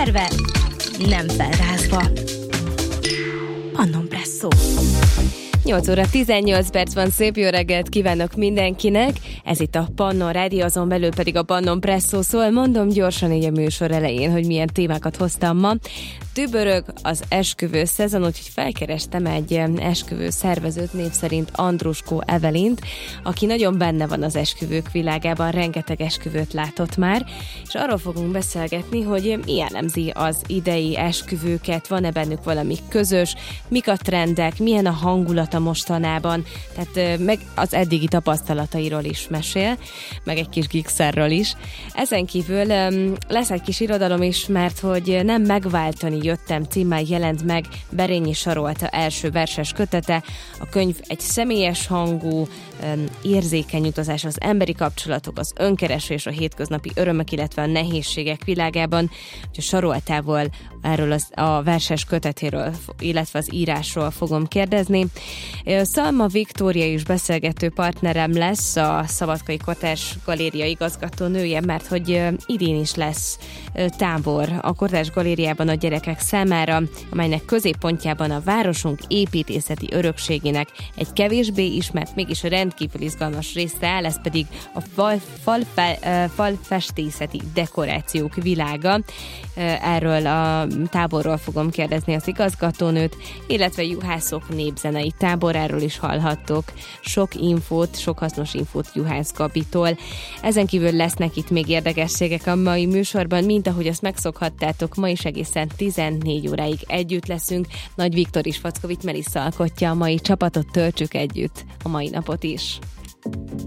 Szerve nem felrázva. Pannon Presszó. 8 óra 18 perc van, szép jó reggelt kívánok mindenkinek. Ez itt a Pannon Rádió, azon belül pedig a Pannon Presszó szól. Mondom gyorsan így a műsor elején, hogy milyen témákat hoztam ma. Dübörög az esküvő szezon, úgyhogy felkerestem egy esküvő szervezőt, név szerint Andruskó Evelint, aki nagyon benne van az esküvők világában, rengeteg esküvőt látott már, és arról fogunk beszélgetni, hogy mi jellemzi az idei esküvőket, van-e bennük valami közös, mik a trendek, milyen a hangulat mostanában, tehát meg az eddigi tapasztalatairól is mesél, meg egy kis gigszerről is. Ezen kívül lesz egy kis irodalom is, mert hogy Nem megváltani jöttem címmel jelent meg Berényi Sarolta első verses kötete. A könyv egy személyes hangú, érzékeny utazás az emberi kapcsolatok, az önkeresés, a hétköznapi örömök, illetve a nehézségek világában. A Saroltával erről a verses kötetéről, illetve az írásról fogom kérdezni. Szalma Viktória is beszélgető partnerem lesz, a Szabadkai Kortárs Galéria igazgatónője, mert hogy idén is lesz tábor a Kortárs Galériában a gyerekek számára, amelynek középpontjában a városunk építészeti örökségének egy kevésbé ismert, mégis rendkívül izgalmas része áll, ez pedig a falfestészeti dekorációk világa. Erről a táborról fogom kérdezni az igazgatónőt, illetve juhászok népzenei táboráról is hallhattok sok hasznos infót Juhász Gabitól. Ezen kívül lesznek itt még érdekességek a mai műsorban, mint ahogy azt megszokhattátok, ma is egészen 14 óráig együtt leszünk. Nagy Viktor is Fackovit Melissa alkotja a mai csapatot, töltsük együtt a mai napot is.